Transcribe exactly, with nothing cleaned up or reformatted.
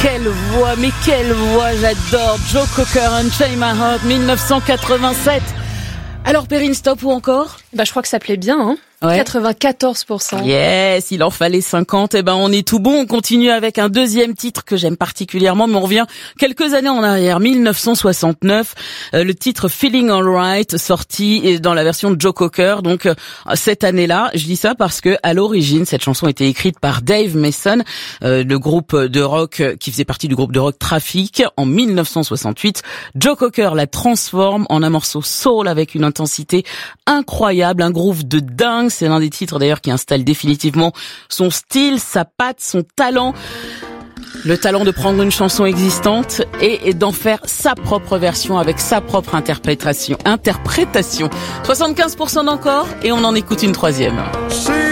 quelle voix, mais quelle voix, j'adore. Joe Cocker, Unchain My Heart, dix-neuf cent quatre-vingt-sept. Alors Perrine, stop ou encore ? Bah je crois que ça plaît bien, hein. Ouais. quatre-vingt-quatorze pour cent. Yes, il en fallait cinquante. Eh ben, on est tout bon. On continue avec un deuxième titre que j'aime particulièrement, mais on revient quelques années en arrière, dix-neuf cent soixante-neuf. Euh, le titre Feeling Alright, sorti dans la version de Joe Cocker. Donc, euh, cette année-là, je dis ça parce que, à l'origine, cette chanson a été écrite par Dave Mason, euh, le groupe de rock qui faisait partie du groupe de rock Traffic. En dix-neuf cent soixante-huit, Joe Cocker la transforme en un morceau soul avec une intensité incroyable, un groove de dingue. C'est l'un des titres d'ailleurs qui installe définitivement son style, sa patte, son talent. Le talent de prendre une chanson existante et d'en faire sa propre version avec sa propre interprétation. Interprétation. soixante-quinze pour cent d'encore et on en écoute une troisième.